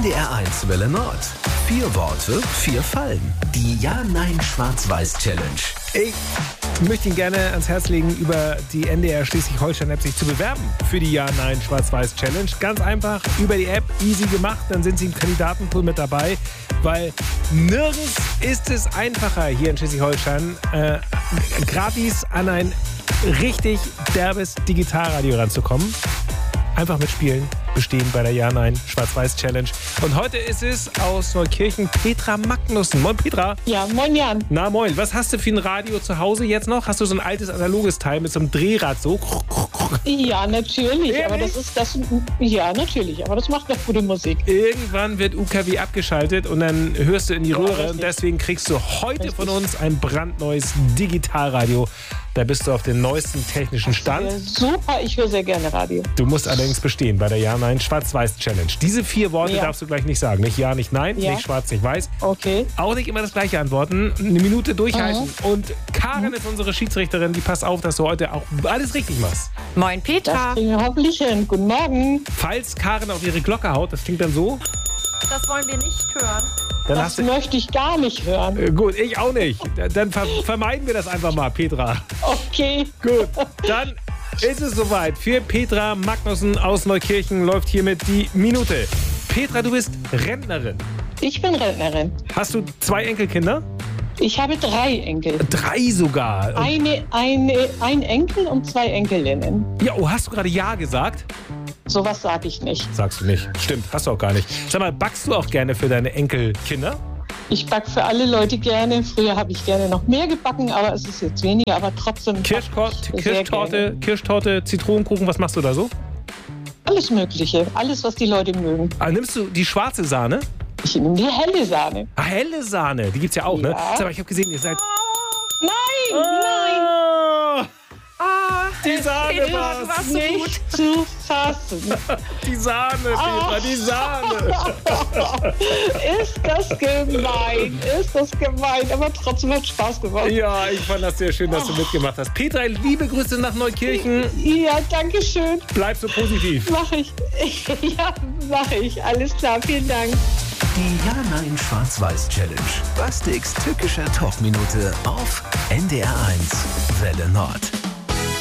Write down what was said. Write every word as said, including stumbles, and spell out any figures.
N D R eins Welle Nord. Vier Worte, vier Fallen. Die Ja-Nein-Schwarz-Weiß-Challenge. Ich möchte Ihnen gerne ans Herz legen, über die N D R Schleswig-Holstein-App sich zu bewerben für die Ja-Nein-Schwarz-Weiß-Challenge. Ganz einfach, über die App, easy gemacht, dann sind Sie im Kandidatenpool mit dabei, weil nirgends ist es einfacher hier in Schleswig-Holstein, äh, gratis an ein richtig derbes Digitalradio ranzukommen. Einfach mitspielen, bestehen bei der Ja-Nein-Schwarz-Weiß-Challenge. Und heute ist es aus Neukirchen Petra Magnussen. Moin Petra. Ja, moin Jan. Na moin, was hast du für ein Radio zu Hause jetzt noch? Hast du so ein altes analoges Teil mit so einem Drehrad so? Ja, natürlich. Ehrlich? Aber das ist das. Ja, natürlich. Aber das macht doch gute Musik. Irgendwann wird U K W abgeschaltet und dann hörst du in die Ja, Röhre. richtig. Und deswegen kriegst du heute Richtig. von uns ein brandneues Digitalradio. Da bist du auf dem neuesten technischen Stand. Ja, super, ich höre sehr gerne Radio. Du musst allerdings bestehen bei der Ja-Nein-Schwarz-Weiß-Challenge. Diese vier Worte Ja. darfst du gleich nicht sagen. Nicht Ja, nicht Nein, Ja. nicht Schwarz, nicht Weiß. Okay. Auch nicht immer das Gleiche antworten. Eine Minute durchhalten. Mhm. Und Karen ist unsere Schiedsrichterin. Die passt auf, dass du heute auch alles richtig machst. Moin Das Petra, kriegen wir hoffentlich hin. Guten Morgen. Falls Karen auf ihre Glocke haut, das klingt dann so, das wollen wir nicht hören. dann Das hast du... möchte ich gar nicht hören. Äh, gut, ich auch nicht. Dann ver vermeiden wir das einfach mal, Petra. Okay. Gut, dann ist es soweit. Für Petra Magnussen aus Neukirchen läuft hiermit die Minute. Petra, du bist Rentnerin. Ich bin Rentnerin. Hast du zwei Enkelkinder? Ich habe drei Enkel. Drei sogar. Eine, eine, ein Enkel und zwei Enkelinnen. Ja, oh, hast du gerade Ja gesagt? Sowas sage ich nicht. Sagst du nicht. Stimmt, hast du auch gar nicht. Sag mal, backst du auch gerne für deine Enkelkinder? Ich backe für alle Leute gerne. Früher habe ich gerne noch mehr gebacken, aber es ist jetzt weniger. Aber trotzdem. Kirschkor back ich sehr Kirschtorte, gerne. Kirschtorte, Zitronenkuchen, was machst du da so? Alles Mögliche. Alles, was die Leute mögen. Ah, nimmst du die schwarze Sahne? Ich nehme die helle Sahne. Ah, helle Sahne, die gibt's ja auch, ne? Ja. Sag mal, ich habe gesehen, ihr seid... Nein, nein. Oh, Ah, die Sahne Petra, war's. du warst so gut. Nicht zu fassen. Die Sahne, Petra, die Sahne. Ist das gemein? Ist das gemein? Aber trotzdem hat Spaß gemacht. Ja, ich fand das sehr schön, dass du mitgemacht hast. Petra, liebe Grüße nach Neukirchen. Ja, danke schön. Bleib so positiv. Mach ich. Ja, mach ich. Alles klar, vielen Dank. Die Ja-Nein-Schwarz-Weiß-Challenge. Bastiks tückische Talkminute auf N D R eins Welle Nord.